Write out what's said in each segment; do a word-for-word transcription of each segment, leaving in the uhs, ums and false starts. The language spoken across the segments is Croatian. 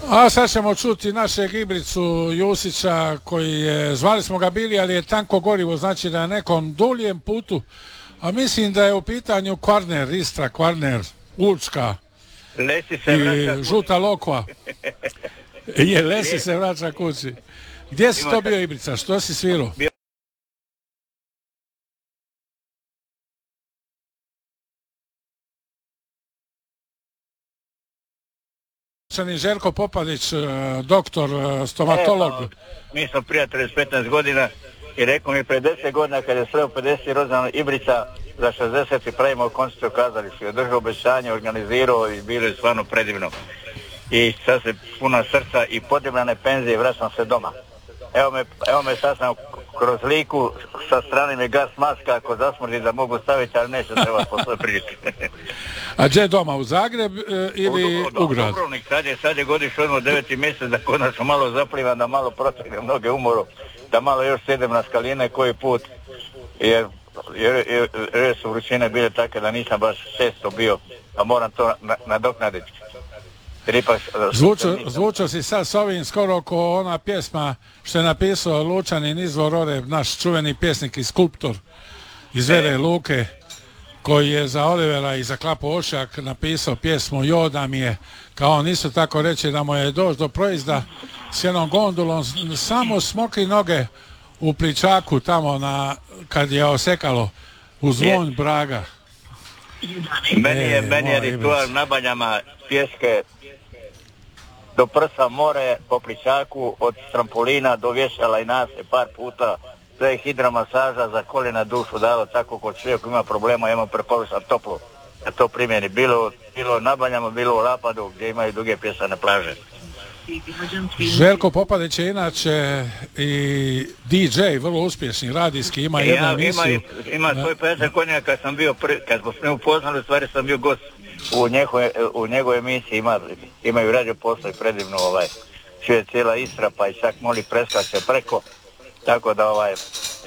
A sad ćemo čuti našeg Ibricu Jusića koji je, zvali smo ga Bili, ali je tanko gorivo, znači na nekom duljem putu, a mislim da je u pitanju Kvarner, Istra, Kvarner, Učka i Žuta Lokva. Je, Lesi se vraća kući. Gdje si to bio, Ibrica? Što si svirao? Željko Popadić, doktor, stomatolog. E, mi smo prijatelji s petnaest godina i rekao mi pedeset godina kad je sreo pedeset rođendan Ibrica, za šezdeset pravimo koncertu kazalištu. Je držao obećanje, organizirao i bilo je stvarno predivno. I sad se puna srca i podivljane penzije, vraćam se doma. Evo me, evo me sad sam kroz liku, sa strane mi gas maska, ako zasmrdi da mogu staviti, ali neće treba posle prilike. A gdje doma, u Zagreb e, ili u, u, u grad? Dubrovnik, sad je, sad je godiš odmah deveti mjesec, da konačno malo zaplivam, da malo protegnem noge umoru, da malo još sedem na skaline koji put, jer, jer, jer, jer su vrućine bile takve da nisam baš često bio, a moram to na, nadoknaditi. Zvučao zvučo si sad s ovim skoro ko ona pjesma što je napisao Lučanin Izvor Oreb, naš čuveni pjesnik i skulptor iz Vele Luke, koji je za Olivera i za Klapu Ošak napisao pjesmu Joda mi je, kao on isto tako reći da mu je došao do proizda s jednom gondolom, samo smokli noge u Pličaku tamo na, kad je osekalo u zvon Braga. Meni je, e, meni je ritual na banjama pjeske do prsa more po Pličaku, od trampolina do vješala i nas je par puta, sve je hidromasaža za koljena dušu dalo, tako kod čovjek ima problema, imamo preporučan toplo, da to primjeni, bilo, bilo na banjama, bilo u Lapadu gdje imaju duge pjesane plaže. Željko Popadić je inače i D J, vrlo uspješni, radijski, ima e, jednu ja, emisiju. Ima, ima svoj pedeset konja kad sam bio, pri, kad smo se upoznali, u stvari sam bio gost u njegove, u njegove emisiji, ima, imaju radio posao i predivno, ovaj, čuje cijela Istra, pa i čak moli preskače preko, tako da ovaj,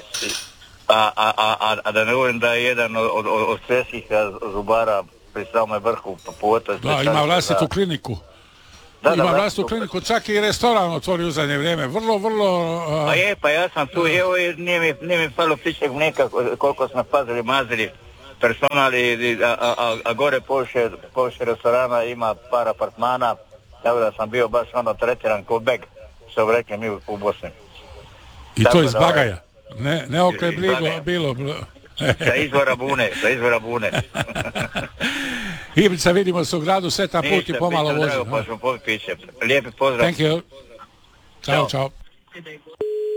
a, a, a, a da ne govorim da je jedan od, od, od svjetskih zubara pri samome vrhu puta. Da, ima vlastitu da, kliniku. Da, ima vlastitu kliniku, čak i restoran otvori u zadnje vrijeme, vrlo, vrlo... Uh... Pa je, pa ja sam tu, evo, nije mi, nije mi palo pičeg mlijeka koliko smo pazili, mazili personal, i, a, a, a gore poviše, poviše restorana ima par apartmana, tako da sam bio baš ono tretiran ko beg, što bi rekli mi u, u Bosni. I tako to iz Bagaja, ne, ne okre bilo, bilo, bilo. Sa izvora Bune, sa izvora Bune. Ibrica, vidimo se u gradu, svetan put i pomalo vozim. Drago, pa ćemo popiti piće. Lijepi pozdrav. Thank you. Ćao, čao.